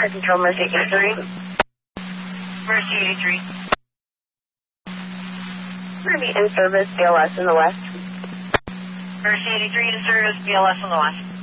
Control Mercy 83. Mercy 83. Mercy in service, BLS in the west. Mercy 83 in service, BLS on the west.